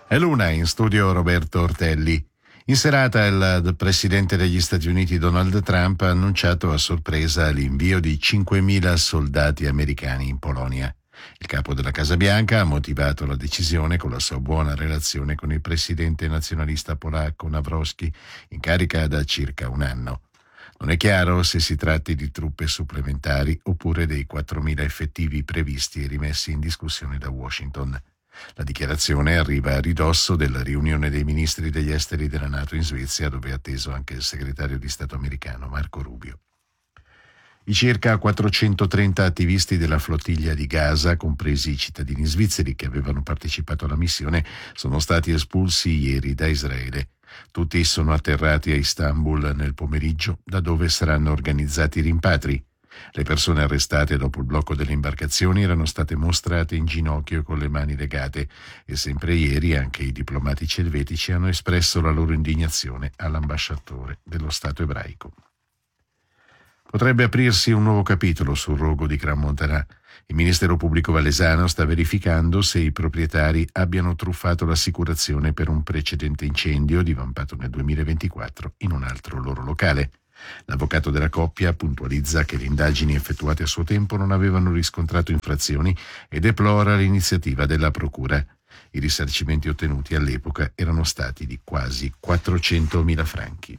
È l'una, in studio Roberto Ortelli. In serata il presidente degli Stati Uniti Donald Trump ha annunciato a sorpresa l'invio di 5.000 soldati americani in Polonia. Il capo della Casa Bianca ha motivato la decisione con la sua buona relazione con il presidente nazionalista polacco Nawrocki, in carica da circa un anno. Non è chiaro se si tratti di truppe supplementari oppure dei 4.000 effettivi previsti e rimessi in discussione da Washington. La dichiarazione arriva a ridosso della riunione dei ministri degli esteri della NATO in Svezia, dove è atteso anche il segretario di Stato americano Marco Rubio. I circa 430 attivisti della flottiglia di Gaza, compresi i cittadini svizzeri che avevano partecipato alla missione, sono stati espulsi ieri da Israele. Tutti sono atterrati a Istanbul nel pomeriggio, da dove saranno organizzati i rimpatri. Le persone arrestate dopo il blocco delle imbarcazioni erano state mostrate in ginocchio con le mani legate e sempre ieri anche i diplomatici elvetici hanno espresso la loro indignazione all'ambasciatore dello Stato ebraico. Potrebbe aprirsi un nuovo capitolo sul rogo di Gran Montanà. Il Ministero Pubblico Valesano sta verificando se i proprietari abbiano truffato l'assicurazione per un precedente incendio divampato nel 2024 in un altro loro locale. L'avvocato della coppia puntualizza che le indagini effettuate a suo tempo non avevano riscontrato infrazioni e deplora l'iniziativa della procura. I risarcimenti ottenuti all'epoca erano stati di quasi 400.000 franchi.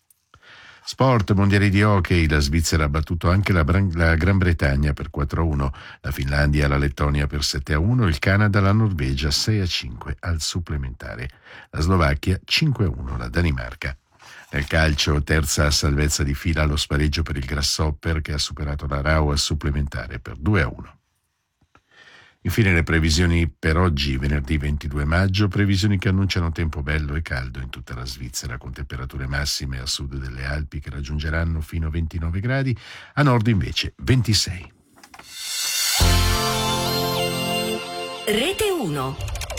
Sport, mondiali di hockey, la Svizzera ha battuto anche la Gran Bretagna per 4-1, la Finlandia la Lettonia per 7-1, il Canada la Norvegia 6-5 al supplementare, la Slovacchia 5-1 la Danimarca. Nel calcio, terza salvezza di fila allo spareggio per il Grasshopper che ha superato la Rau al supplementare per 2-1. Infine le previsioni per oggi, venerdì 22 maggio, previsioni che annunciano tempo bello e caldo in tutta la Svizzera, con temperature massime a sud delle Alpi che raggiungeranno fino a 29 gradi, a nord invece 26. Rete 1.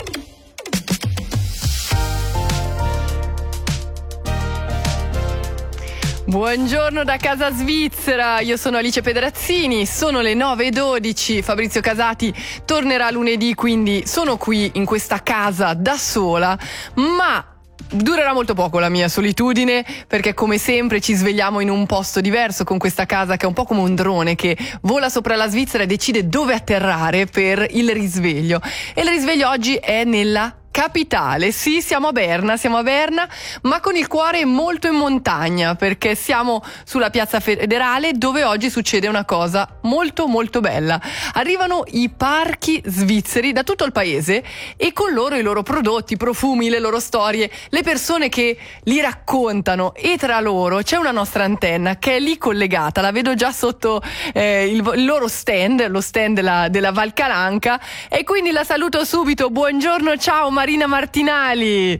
Buongiorno da casa svizzera, io sono Alice Pedrazzini, sono le 9:12, Fabrizio Casati tornerà lunedì, quindi sono qui in questa casa da sola, ma durerà molto poco la mia solitudine, perché come sempre ci svegliamo in un posto diverso con questa casa che è un po' come un drone che vola sopra la Svizzera e decide dove atterrare per il risveglio. E il risveglio oggi è nella capitale. Sì, siamo a Berna, ma con il cuore molto in montagna, perché siamo sulla piazza Federale, dove oggi succede una cosa molto molto bella. Arrivano i parchi svizzeri da tutto il paese e con loro i loro prodotti, i profumi, le loro storie, le persone che li raccontano, e tra loro c'è una nostra antenna che è lì collegata, la vedo già sotto il loro stand, lo stand della Valcalanca, e quindi la saluto subito. Buongiorno, ciao Marina Martinali.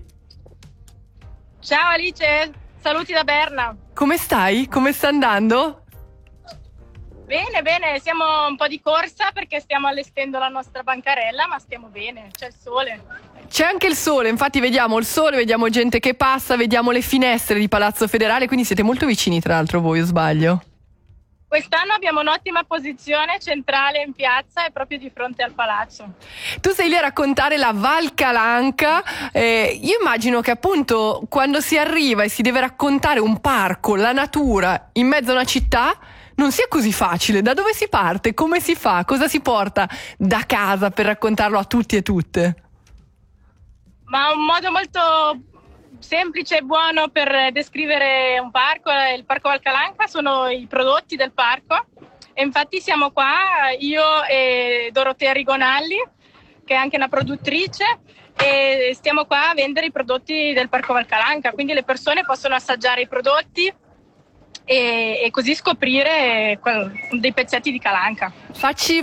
Ciao Alice, saluti da Berna. Come stai? Come sta andando? Bene, siamo un po' di corsa perché stiamo allestendo la nostra bancarella, ma stiamo bene, c'è il sole. C'è anche il sole, infatti vediamo il sole, vediamo gente che passa, vediamo le finestre di Palazzo Federale, quindi siete molto vicini tra l'altro voi, o sbaglio? Quest'anno abbiamo un'ottima posizione centrale in piazza e proprio di fronte al palazzo. Tu sei lì a raccontare la Valcalanca, io immagino che appunto quando si arriva e si deve raccontare un parco, la natura in mezzo a una città, non sia così facile. Da dove si parte? Come si fa? Cosa si porta da casa per raccontarlo a tutti e tutte? Ma un modo molto semplice e buono per descrivere un parco, il Parco Valcalanca, sono i prodotti del parco. E infatti siamo qua, io e Dorotea Rigonalli, che è anche una produttrice, e stiamo qua a vendere i prodotti del Parco Valcalanca, quindi le persone possono assaggiare i prodotti e così scoprire dei pezzetti di calanca. Facci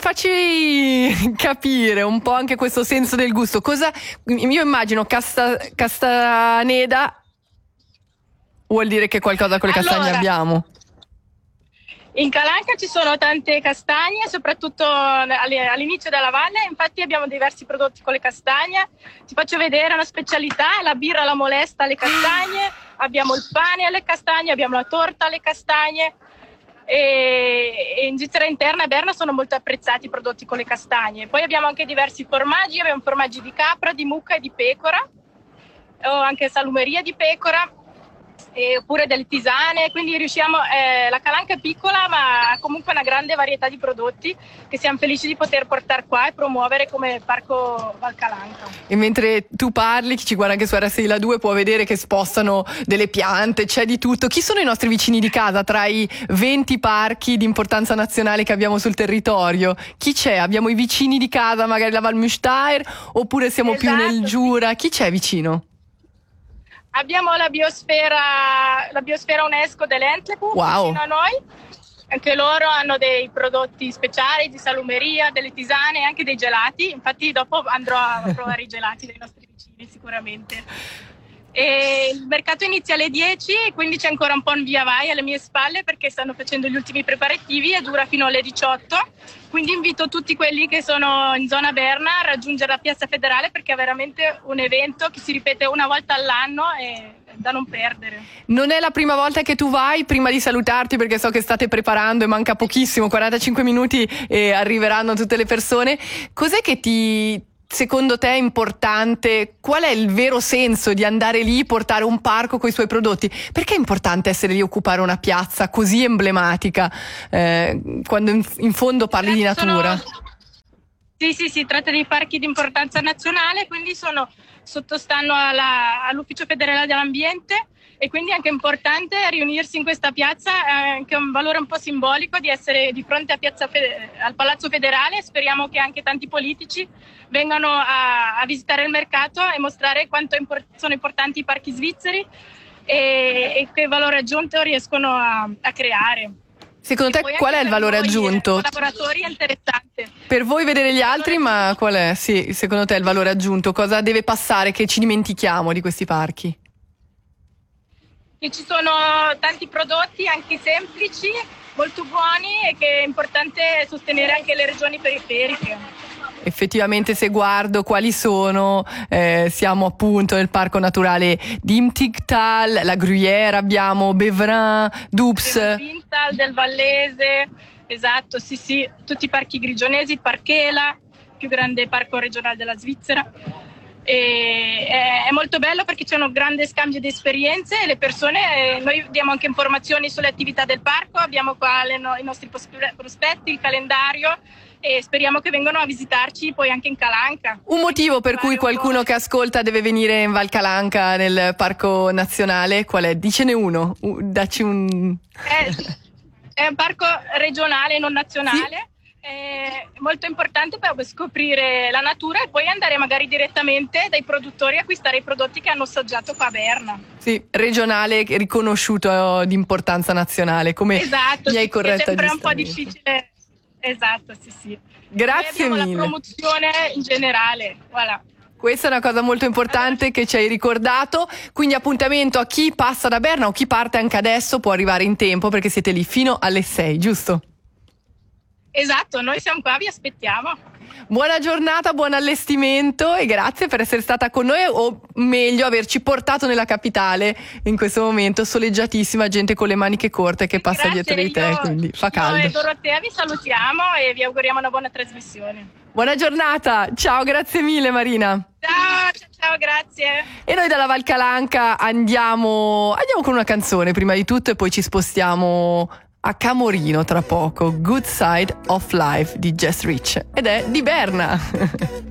capire un po' anche questo senso del gusto. Io immagino Castaneda, vuol dire che qualcosa con le castagne abbiamo. In Calanca ci sono tante castagne, soprattutto all'inizio della valle, infatti abbiamo diversi prodotti con le castagne. Ti faccio vedere una specialità, la birra alla molesta alle castagne, abbiamo il pane alle castagne, abbiamo la torta alle castagne, e in Svizzera interna a Berna sono molto apprezzati i prodotti con le castagne. Poi abbiamo anche diversi formaggi, abbiamo formaggi di capra, di mucca e di pecora, o anche salumeria di pecora, oppure delle tisane, quindi riusciamo, la Calanca è piccola ma ha comunque una grande varietà di prodotti che siamo felici di poter portare qua e promuovere come Parco Val Calanca. E mentre tu parli, chi ci guarda anche su RSI 2 può vedere che spostano delle piante, c'è di tutto. Chi sono i nostri vicini di casa tra i 20 parchi di importanza nazionale che abbiamo sul territorio? Chi c'è? Abbiamo i vicini di casa, magari la Val Müstair, oppure siamo più nel Giura? Chi c'è vicino? Abbiamo la biosfera UNESCO dell'Entlebu vicino a noi, anche loro hanno dei prodotti speciali di salumeria, delle tisane e anche dei gelati, infatti dopo andrò a provare i gelati dei nostri vicini sicuramente. E il mercato inizia alle 10, quindi c'è ancora un po' un via vai alle mie spalle perché stanno facendo gli ultimi preparativi e dura fino alle 18, quindi invito tutti quelli che sono in zona Berna a raggiungere la Piazza Federale perché è veramente un evento che si ripete una volta all'anno e da non perdere. Non è la prima volta che tu vai, prima di salutarti perché so che state preparando e manca pochissimo, 45 minuti e arriveranno tutte le persone, cos'è che secondo te è importante? Qual è il vero senso di andare lì, portare un parco con i suoi prodotti? Perché è importante essere lì, occupare una piazza così emblematica quando in fondo parli di natura? Sì, si tratta di parchi di importanza nazionale, quindi sottostanno all'Ufficio federale dell'ambiente e quindi è anche importante riunirsi in questa piazza, anche un valore un po' simbolico di essere di fronte al Palazzo Federale. Speriamo che anche tanti politici vengano a visitare il mercato e mostrare quanto sono importanti i parchi svizzeri e che valore aggiunto riescono a creare. Secondo te qual è il valore aggiunto? Collaboratori è interessante. Per voi vedere gli altri, ma qual è? Sì, secondo te il valore aggiunto? Cosa deve passare che ci dimentichiamo di questi parchi? Che ci sono tanti prodotti anche semplici, molto buoni e che è importante sostenere anche le regioni periferiche. Effettivamente se guardo quali sono, siamo appunto nel parco naturale di Imtigtal, la Gruyère, abbiamo Bevrin, Doubs. Vintal del Vallese, esatto, sì, tutti i parchi grigionesi, il Parchela, più grande parco regionale della Svizzera. E è molto bello perché c'è un grande scambio di esperienze e le persone, noi diamo anche informazioni sulle attività del parco, abbiamo qua i nostri prospetti, il calendario e speriamo che vengano a visitarci poi anche in Calanca. Un motivo per cui qualcuno che ascolta deve venire in Val Calanca nel parco nazionale, qual è? Dicene uno, dacci un... È un parco regionale, non nazionale. Sì. È molto importante per scoprire la natura e poi andare magari direttamente dai produttori a acquistare i prodotti che hanno assaggiato qua a Berna. Sì, regionale riconosciuto di importanza nazionale, come esatto, mi hai corretto. È sempre un po' difficile. Esatto, sì. Grazie noi abbiamo mille. La promozione in generale, voilà. Questa è una cosa molto importante che ci hai ricordato, quindi appuntamento a chi passa da Berna o chi parte anche adesso può arrivare in tempo perché siete lì fino alle 6, giusto? Esatto, noi siamo qua, vi aspettiamo. Buona giornata, buon allestimento e grazie per essere stata con noi, o meglio averci portato nella capitale in questo momento, soleggiatissima, gente con le maniche corte che passa dietro di te, quindi fa caldo. Noi e Dorotea vi salutiamo e vi auguriamo una buona trasmissione. Buona giornata, ciao, grazie mille Marina. Ciao, grazie. E noi dalla Val Calanca andiamo con una canzone prima di tutto e poi ci spostiamo a Camorino tra poco. Good Side of Life di Jess Rich ed è di Berna.